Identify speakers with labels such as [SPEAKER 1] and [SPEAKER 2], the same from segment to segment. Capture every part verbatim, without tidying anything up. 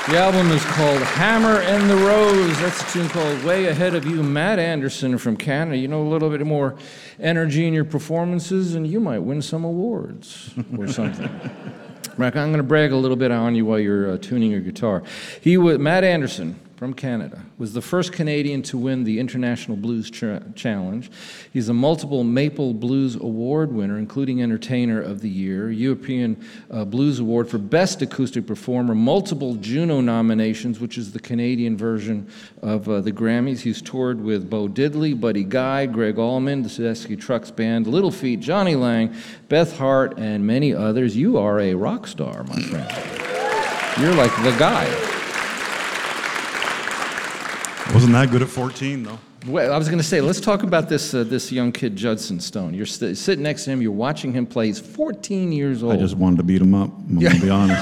[SPEAKER 1] The album is called Hammer and the Rose. That's a tune called Way Ahead of You. Matt Anderson from Canada. You know, a little bit more energy in your performances, and you might win some awards or something. Mark, I'm going to brag a little bit on you while you're uh, tuning your guitar. He was, Matt Anderson from Canada was the first Canadian to win the International Blues Ch- Challenge. He's a multiple Maple Blues Award winner, including Entertainer of the Year, European uh, Blues Award for Best Acoustic Performer, multiple Juno nominations, which is the Canadian version of uh, the Grammys. He's toured with Bo Diddley, Buddy Guy, Greg Allman, the Tedeschi Trucks Band, Little Feat, Johnny Lang, Beth Hart, and many others. You are a rock star, my friend. You're like the guy.
[SPEAKER 2] Wasn't that good at fourteen, though.
[SPEAKER 1] Well, I was going to say, let's talk about this uh, this young kid, Judson Stone. You're st- sitting next to him, you're watching him play. He's fourteen years old.
[SPEAKER 2] I just wanted to beat him up, I'm going to be honest.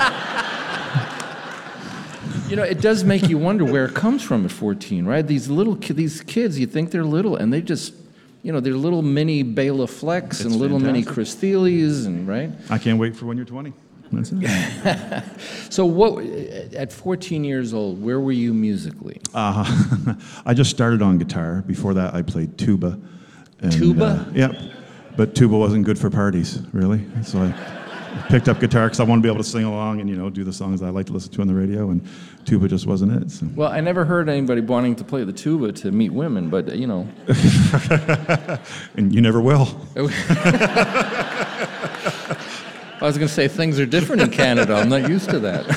[SPEAKER 1] You know, it does make you wonder where it comes from at fourteen, right? These little ki- these kids, you think they're little, and they just, you know, they're little mini Bela Flecks
[SPEAKER 2] It's
[SPEAKER 1] and little
[SPEAKER 2] fantastic.
[SPEAKER 1] mini Chris Thelias, and right?
[SPEAKER 2] I can't wait for when you're twenty. That's it.
[SPEAKER 1] So what, at fourteen years old, where were you musically?
[SPEAKER 2] Uh, I just started on guitar. Before that, I played tuba. And,
[SPEAKER 1] Tuba?
[SPEAKER 2] Uh, yep. But tuba wasn't good for parties, really. So I picked up guitar because I wanted to be able to sing along and, you know, do the songs I like to listen to on the radio, and tuba just wasn't it. So.
[SPEAKER 1] Well, I never heard anybody wanting to play the tuba to meet women, but, you know.
[SPEAKER 2] And you never will.
[SPEAKER 1] I was going to say things are different in Canada. I'm not used to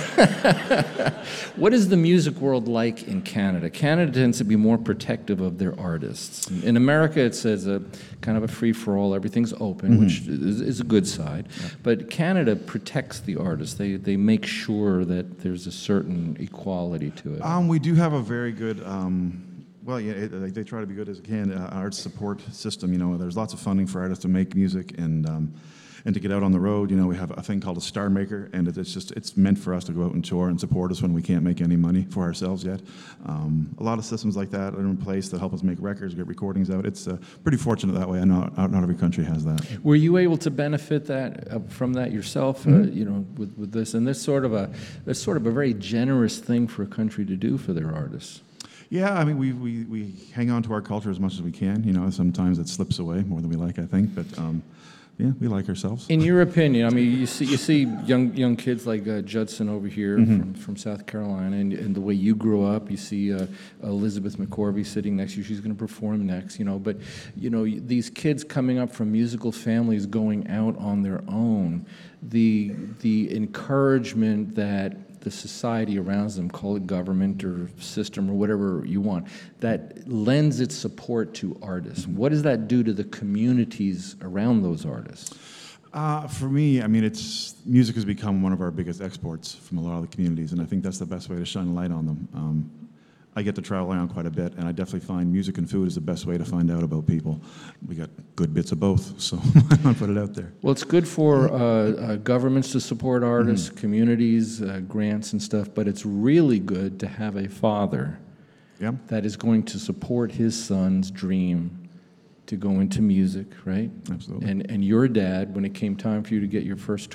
[SPEAKER 1] that. What is the music world like in Canada? Canada tends to be more protective of their artists. In America, it says a kind of a free-for-all. Everything's open, mm-hmm. which is, is a good side. Yeah. But Canada protects the artists. They they make sure that there's a certain equality to it.
[SPEAKER 2] Um, we do have a very good. Um Well, yeah, it, they try to be good as it can. Uh, arts support system, you know, there's lots of funding for artists to make music and um, and to get out on the road. You know, we have a thing called a Star Maker, and it, it's just it's meant for us to go out and tour and support us when we can't make any money for ourselves yet. Um, a lot of systems like that are in place that help us make records, get recordings out. It's uh, pretty fortunate that way. I know not, not every country has that.
[SPEAKER 1] Were you able to benefit that uh, from that yourself?
[SPEAKER 2] Mm-hmm.
[SPEAKER 1] Uh, you know, with, with this and this sort of a it's sort of a very generous thing for a country to do for their artists.
[SPEAKER 2] Yeah, I mean, we, we, we hang on to our culture as much as we can. You know, sometimes it slips away more than we like, I think. But um, yeah, we like ourselves.
[SPEAKER 1] In your opinion, I mean, you see you see young young kids like uh, Judson over here mm-hmm. from, from South Carolina, and, and the way you grew up. You see uh, Elizabeth McCorvey sitting next to you. She's going to perform next, you know. But you know, these kids coming up from musical families, going out on their own, the the encouragement that the society around them, call it government or system or whatever you want, that lends its support to artists. Mm-hmm. What does that do to the communities around those artists?
[SPEAKER 2] Uh, for me, I mean, it's music has become one of our biggest exports from a lot of the communities, and I think that's the best way to shine a light on them. Um, I get to travel around quite a bit, and I definitely find music and food is the best way to find out about people. We got good bits of both, so why not put it out there?
[SPEAKER 1] Well, it's good for uh, uh, governments to support artists, mm-hmm. communities, uh, grants and stuff, but it's really good to have a father
[SPEAKER 2] yeah.
[SPEAKER 1] that is going to support his son's dream to go into music, right?
[SPEAKER 2] Absolutely.
[SPEAKER 1] And and your dad, when it came time for you to get your first